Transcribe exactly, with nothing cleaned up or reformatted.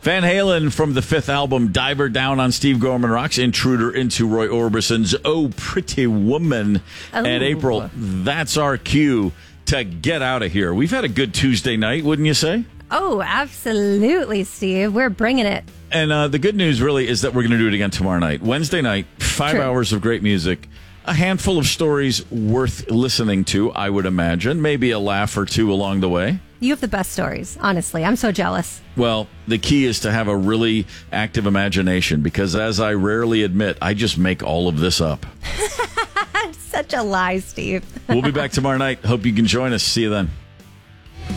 Van Halen from the fifth album, Diver Down on Steve Gorman Rocks, Intruder into Roy Orbison's Oh Pretty Woman. Oh. And April, that's our cue to get out of here. We've had a good Tuesday night, wouldn't you say? Oh, absolutely, Steve. We're bringing it. And uh, the good news really is that we're going to do it again tomorrow night. Wednesday night, five True. hours of great music. A handful of stories worth listening to, I would imagine. Maybe a laugh or two along the way. You have the best stories, honestly. I'm so jealous. Well, the key is to have a really active imagination because, as I rarely admit, I just make all of this up. Such a lie, Steve. We'll be back tomorrow night. Hope you can join us. See you then.